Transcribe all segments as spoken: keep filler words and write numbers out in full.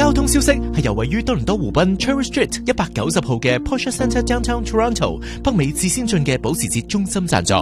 交通消息係由位於多倫多湖濱 Cherry Street 一百九十號嘅 Porsche Centre Downtown Toronto 北美至先進嘅保時捷中心贊助。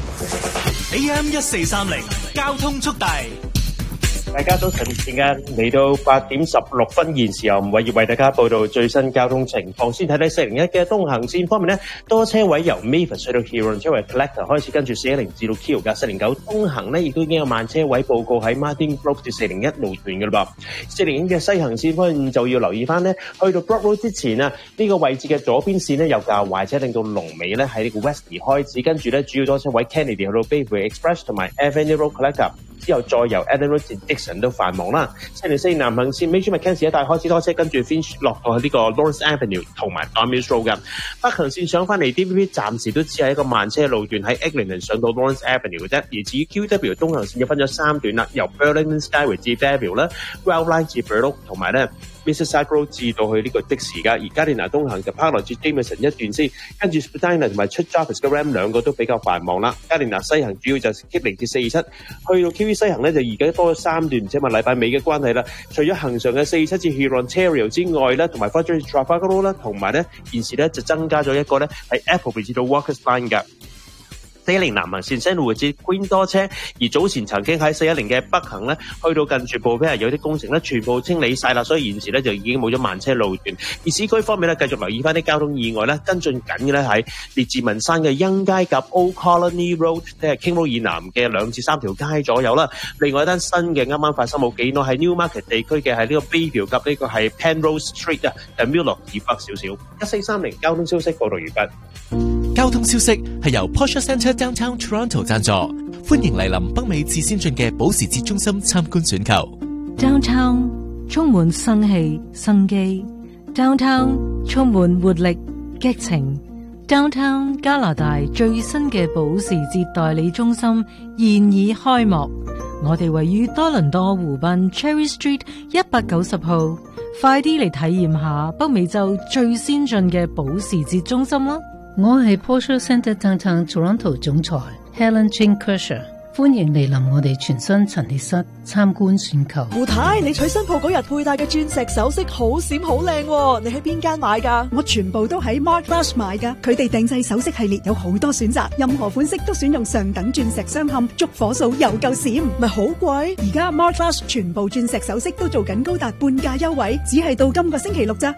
A M 一四三零交通速遞。 大家早晨，時間嚟到八點十六分，現時由吳偉業為大家報道最新交通情況。先睇睇四零一嘅東行線方面呢，多車位由 Mavis 去到 Huron 車位 Collector 開始，跟住四一零至到 Q 噶四零九東行呢，亦都已經有慢車位報告喺 Martin Grove 至四零一路段嘅啦噃。四零一嘅西行線方面就要留意翻呢，去到 Brock Road 之前啊，呢、這個位置嘅左邊線呢有較壞車，令到龍尾呢喺呢個 Westley 開始，跟住呢主要多車位 Kennedy 去到 Bayview Express 同埋 Avenue Road Collector。之後再由 Eden Road 至 Dixon 都繁忙啦。四零四南行線 Major Mackenzie 一帶開始多車，跟住 Finch 落到去呢個 Lawrence Avenue 同埋 Dormius Road 嘅。北行線上翻嚟 D V P 暫時都只係一個慢車路段喺 Eglinton 上到 Lawrence Avenue 嘅啫。而至於 Q W 東行線就分咗三段啦，由 Burlington Skyway 至 Fairview 啦 ，Wildline 至 Burloak 同埋咧。Mississauga Road 至到去呢個的士噶，而加連拿東行就 Parlour 至 Jameson 一段先，跟住 Spadina 同埋出 Jarvis 嘅 Ram 兩個都比較繁忙啦。加連拿西行主要就 Kipling 至四二七，去到 Q V 西行咧就而家多咗三段，唔知係咪禮拜尾嘅關係啦。除咗行上嘅四二七至 Hurontario 之外咧，同埋 Fudge Trafalgar Road 啦，同埋咧現時咧就增加咗一個咧係 Appleby 至到 Walkers Line 噶。四一零南行線 Sandalwood 至 Queen 多車，而早前曾經喺四一零嘅北行咧，去到近住 Beauport 有啲工程咧，全部清理晒啦，所以現時咧就已經冇咗慢車路段。而市區方面咧，繼續留意翻啲交通意外咧，跟進緊嘅咧喺列治文山嘅欣街及 Old Colony Road， 即係 King Road 以南嘅兩至三條街左右啦。另外一單新嘅啱啱發生冇幾耐喺 Newmarket 地區嘅係呢個 Bayview 及呢個係 Penrose Street 啊，就 Muir 以北少少。一四三零交通消息報道完畢。 交通消息係由 Porsche Centre Downtown Toronto 贊助，歡迎嚟臨北美至先進嘅保時捷中心參觀選購。 Downtown 充滿生氣生機 ，Downtown 充滿活力激情 ，Downtown 加拿大最新嘅保時捷代理中心現已開幕。我哋位於多倫多湖濱 Cherry Street 一百九十號，快啲嚟體驗下北美洲最先進嘅保時捷中心啦！ 我係 Porsche Centre Downtown Toronto 總裁 Helen Jane Kershaw， 歡迎嚟臨我哋全新陳列室參觀選購。 胡太，你娶新抱嗰日佩戴嘅鑽石首飾好閃好靚，你喺邊間買㗎？ 我全部都喺 Mark Rush 買㗎，佢哋定製首飾系列有好多選擇，任何款式都選用上等鑽石鑲嵌，燭火數又夠閃， 咪好貴？ 而家 Mark Rush 全部鑽石首飾都做緊高達半價優惠，只係到今個星期六咋。